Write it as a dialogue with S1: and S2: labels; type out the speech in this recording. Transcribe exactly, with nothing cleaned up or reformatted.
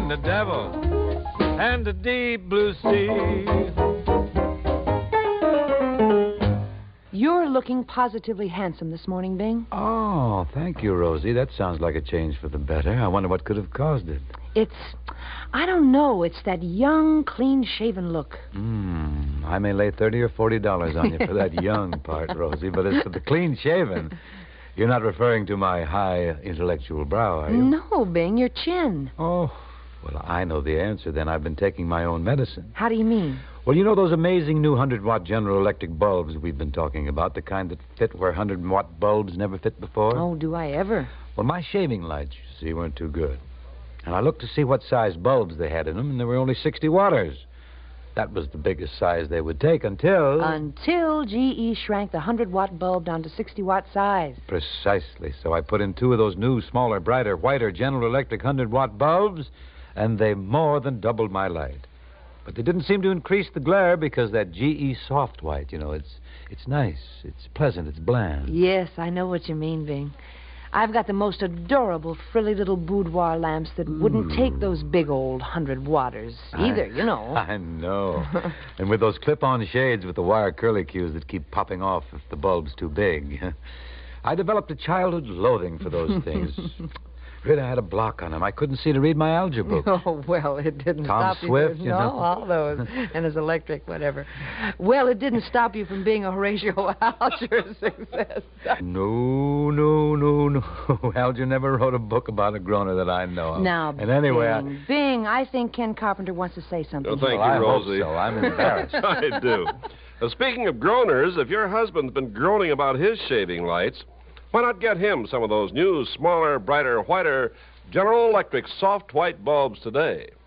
S1: between the devil and the deep blue sea.
S2: You're looking positively handsome this morning, Bing.
S1: Oh, thank you, Rosie. That sounds like a change for the better. I wonder what could have caused it.
S2: It's, I don't know, it's that young, clean-shaven look.
S1: Hmm. I may lay thirty or forty dollars on you for that young part, Rosie, but as for the clean-shaven, you're not referring to my high intellectual brow, are you?
S2: No, Bing, your chin.
S1: Oh, well, I know the answer, then. I've been taking my own medicine.
S2: How do you mean?
S1: Well, you know those amazing new one hundred watt General Electric bulbs we've been talking about, the kind that fit where one hundred watt bulbs never fit before?
S2: Oh, do I ever?
S1: Well, my shaving lights, you see, weren't too good. And I looked to see what size bulbs they had in them, and there were only sixty watters. That was the biggest size they would take until...
S2: Until G E shrank the one hundred watt bulb down to sixty watt size.
S1: Precisely. So I put in two of those new, smaller, brighter, whiter General Electric one hundred watt bulbs, and they more than doubled my light. But they didn't seem to increase the glare because that G E soft white, you know, it's it's nice, it's pleasant, it's bland.
S2: Yes, I know what you mean, Bing. I've got the most adorable, frilly little boudoir lamps that wouldn't
S1: Ooh.
S2: take those big old hundred watters either,
S1: I,
S2: you know.
S1: I know. And with those clip-on shades with the wire curlicues that keep popping off if the bulb's too big. I developed a childhood loathing for those things. Really, I had a block on them. I couldn't see to read my algebra book.
S2: Oh, well, it didn't
S1: Tom
S2: stop you.
S1: Swift,
S2: from,
S1: you
S2: no,
S1: know.
S2: all those. And his electric, whatever. Well, it didn't stop you from being a Horatio Alger success.
S1: No, no, no, no. Alger never wrote a book about a groaner that I know of.
S2: Now,
S1: and anyway,
S2: Bing, Bing, I think Ken Carpenter wants to say something.
S3: Oh, thank
S1: well, I
S3: you,
S1: hope
S3: Rosie.
S1: so. I'm embarrassed.
S3: I do. Now, speaking of groaners, if your husband's been groaning about his shaving lights, why not get him some of those new, smaller, brighter, whiter General Electric soft white bulbs today?